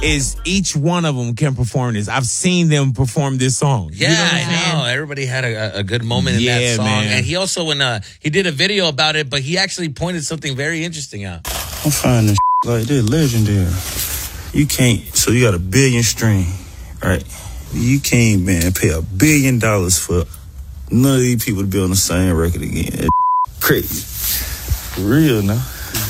is each one of them can perform this. I've seen them perform this song. Yeah, I know. Everybody had a good moment in that song. Man. And he also, when he did a video about it, but he actually pointed something very interesting out. I'm finding like this legendary. You can't, so you got a billion stream, right? You can't, man, pay $1 billion for none of these people to be on the same record again. That's crazy. For real now.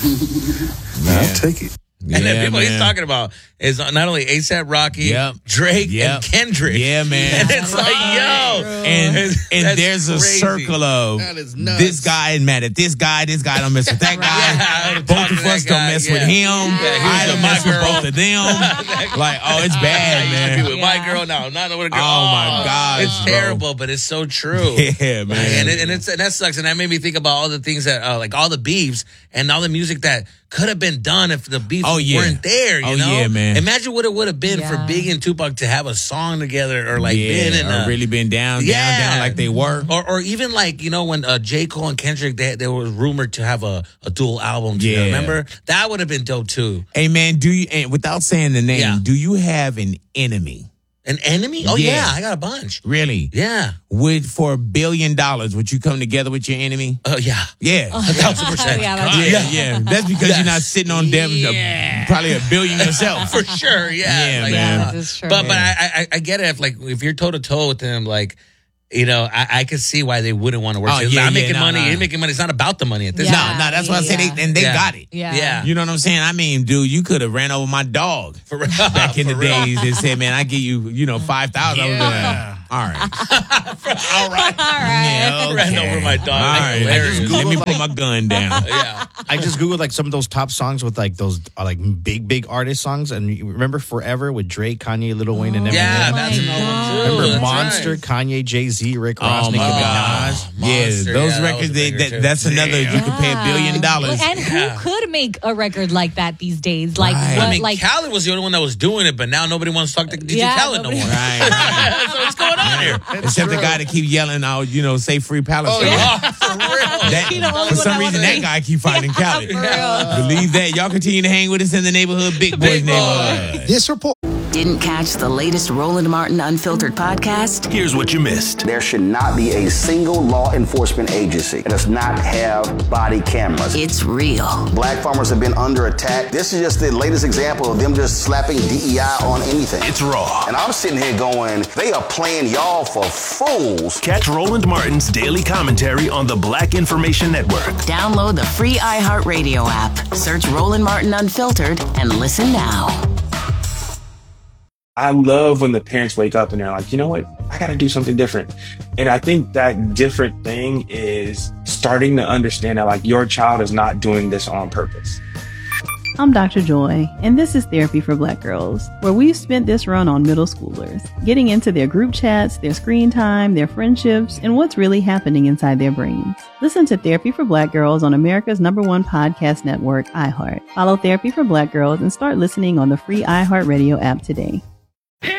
I'll take it. And then people he's talking about is not only A$AP Rocky, Drake, and Kendrick. Yeah, man. And it's like, yo. And there's a circle of this guy is mad at this guy don't mess with that guy. Both of us don't mess with him. I don't mess with both of them. Like, oh, it's bad, man. With my girl now, not with a girl. Oh, my God. It's terrible, but it's so true. Yeah, man. And that sucks. And that made me think about all the things that, like all the beefs and all the music that could have been done if the beefs weren't there, you know? Yeah, man. Imagine what it would have been for Biggie and Tupac to have a song together or like been in or really been down like they were. Or even like, you know, when J. Cole and Kendrick, they were rumored to have a dual album together. Remember? That would have been dope too. Hey, man, and without saying the name, do you have an enemy? An enemy? Oh, yeah, I got a bunch. Really? Yeah. For $1 billion, would you come together with your enemy? Oh, yeah. Yeah. 1,000%. Yeah. That's because you're not sitting on them probably $1 billion yourself. For sure, yeah. Yeah, man. That is true. But I get it. If you're toe-to-toe with them, like, you know, I could see why they wouldn't want to work. I'm making money. You're making money. It's not about the money at this time. No, that's why I said they got it. Yeah. You know what I'm saying? I mean, dude, you could have ran over my dog back in the days and said, man, I give you, $5,000. Yeah. All right. All right. Yeah, okay. Ran over my dog. All right. Let me put my gun down. Yeah. I just Googled like some of those top songs with like those like big artist songs. And you remember Forever with Drake, Kanye, Lil Wayne, and Eminem? Yeah, that's another one too. Remember That's Monster, right. Kanye, Jay-Z, Rick Ross, Nicki Minaj? Yeah, those records, that's another, you could pay $1 billion. And who could make a record like that these days? Like, Khaled was the only one that was doing it, but now nobody wants to talk to DJ Khaled no more. Right. So what's going on here? Except the guy that keep yelling out, say Free Palestine. For real. For some reason, that guy keep fighting Khaled. Believe that. Y'all continue to hang with us in the neighborhood, Big Boys neighborhood. This report. Didn't catch the latest Roland Martin Unfiltered podcast? Here's what you missed. There should not be a single law enforcement agency that does not have body cameras. It's real. Black farmers have been under attack. This is just the latest example of them just slapping DEI on anything. It's raw. And I'm sitting here going, they are playing y'all for fools. Catch Roland Martin's daily commentary on the Black Information Network. Download the free iHeartRadio app. Search Roland Martin Unfiltered and listen now. I love when the parents wake up and they're like, you know what? I got to do something different. And I think that different thing is starting to understand that like your child is not doing this on purpose. I'm Dr. Joy, and this is Therapy for Black Girls, where we've spent this run on middle schoolers, getting into their group chats, their screen time, their friendships, and what's really happening inside their brains. Listen to Therapy for Black Girls on America's #1 podcast network, iHeart. Follow Therapy for Black Girls and start listening on the free iHeartRadio app today.